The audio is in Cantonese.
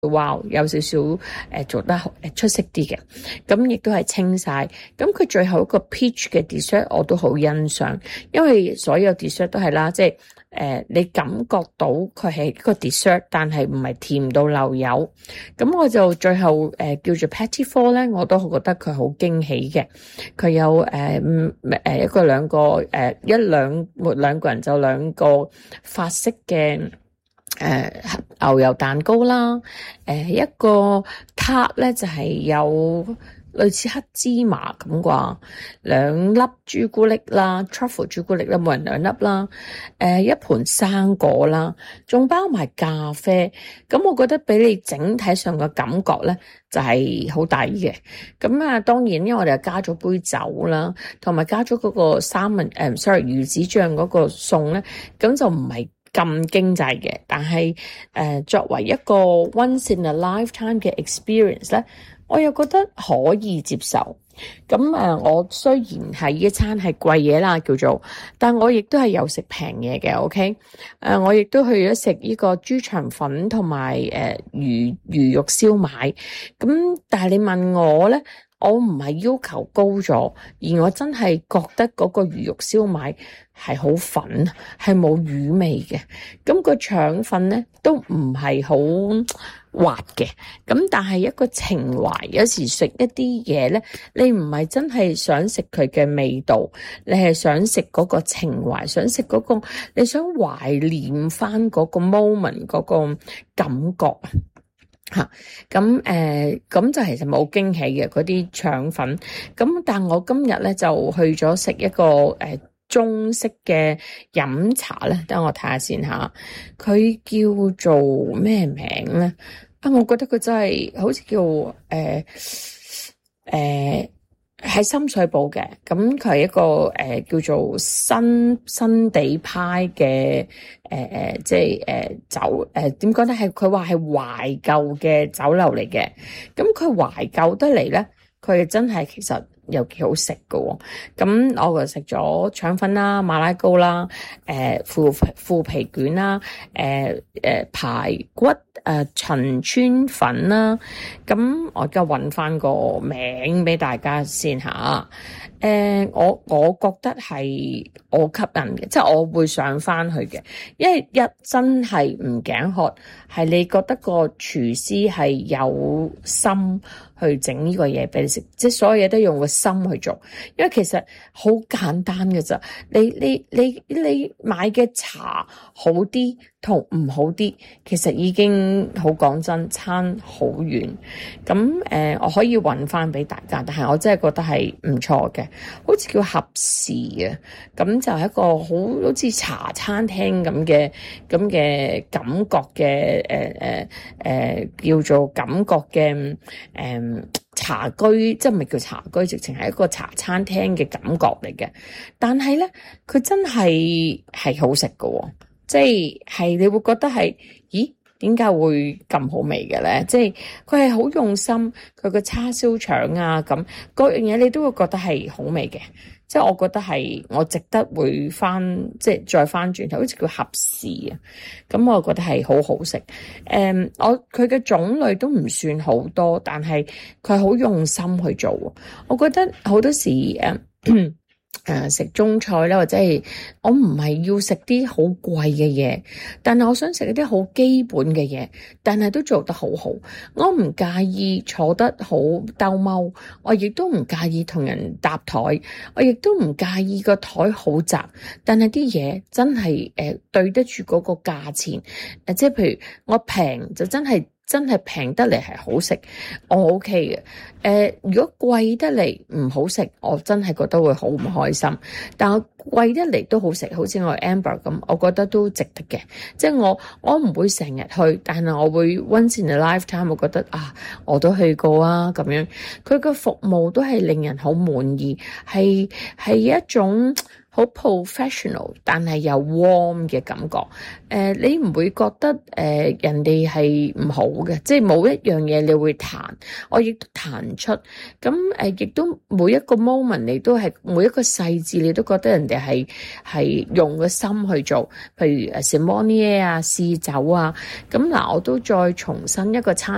哇，有少少做得出色啲嘅，咁亦都係清晒。咁佢最後一個 peach 嘅 dessert 我都好欣賞，因為所有 dessert 都係啦，即係你感覺到佢係一個 dessert， 但係唔係甜到漏油。咁我就最後叫做 Petit Four 咧，我都覺得佢好驚喜嘅。佢有一個兩個兩個人就兩個法式嘅牛油蛋糕啦，一個 tart 咧就係有類似黑芝麻咁啩，兩粒朱古力啦 truffle 朱古力啦，每人兩粒啦，一盤生果啦，仲包埋咖啡。咁我覺得俾你整體上嘅感覺咧就係好抵嘅。咁啊當然因為我哋又加咗杯酒啦，同埋加咗嗰個魚子醬嗰個餸咧，咁就唔係咁經濟嘅，但係作為一個 once in a lifetime 嘅 experience 咧，我又覺得可以接受。咁我雖然係一餐係貴嘢啦叫做，但我亦都係有食平嘢嘅 OK。我亦都去咗食呢個豬腸粉同埋魚肉燒賣。咁但係你問我咧，我唔係要求高咗，而我真係覺得嗰個魚肉燒賣係好粉，係冇魚味嘅。咁個腸粉咧都唔係好滑嘅。咁但係一個情懷，有時食一啲嘢咧，你唔係真係想食佢嘅味道，你係想食嗰個情懷，想食嗰個你想懷念翻嗰個 moment 嗰個感覺咁就其實冇驚喜嘅嗰啲腸粉。咁但我今日咧就去咗食一個中式嘅飲茶咧，等我睇下先吓，佢叫做咩名咧？我覺得佢真係好似叫喺深水埗嘅，咁佢係一個叫做新地派嘅即係酒點講咧？係佢話係懷舊嘅酒樓嚟嘅。咁佢懷舊得嚟咧，佢真係其實又幾好食㗎喎。咁我就食咗腸粉啦、馬拉糕啦、腐皮卷啦、排骨陳村粉啦。咁我而家揾翻個名俾大家先吓。我覺得係我吸引嘅，即係我會上翻去嘅，因為真係唔頸渴，係你覺得個廚師係有心去整呢個嘢俾你食，即係所有嘢都用個心去做，因為其實好簡單嘅咋，你買嘅茶好啲同唔好啲，其實已經好講真差好遠。咁我可以揾翻俾大家，但係我真係覺得係唔錯嘅，好似叫合時啊，咁就係一個好似茶餐廳咁嘅感覺嘅叫做感覺嘅茶居，即係唔係叫茶居，直情係一個茶餐廳嘅感覺嚟嘅。但係咧，佢真係好食㗎，即係你會覺得係，咦？點解會咁好味嘅咧？即係佢係好用心，佢個叉燒腸啊咁各樣嘢，你都會覺得係好味嘅。即係我覺得係我值得會翻，即係再翻轉頭，好似叫合時啊。咁我覺得係好好食。佢嘅種類都唔算好多，但係佢好用心去做。我覺得好多時食中菜咧，或者係我唔係要食啲好貴嘅嘢，但係我想食一啲好基本嘅嘢，但係都做得好好。我唔介意坐得好兜踎，我亦都唔介意同人搭台，我亦都唔介意個台好窄，但係啲嘢真係對得住嗰個價錢。即係譬如我平就真係平得嚟係好食，我 OK 嘅。如果貴得嚟唔好食，我真係覺得會好唔開心。但係貴得嚟都好食，好似我 Amber 咁，我覺得都值得嘅。即係我唔會成日去，但係我會 once in a lifetime，我覺得我都去過啊咁樣。佢個服務都係令人好滿意，係一種好 professional 但係又 warm 嘅感覺。你唔會覺得人哋係唔好嘅，即係冇一樣嘢你會彈，我亦都彈出。咁亦都每一個 moment 你都係每一個細節你都覺得人哋係用個心去做。譬如Simonier 啊、試酒啊，咁嗱我都再重申一個餐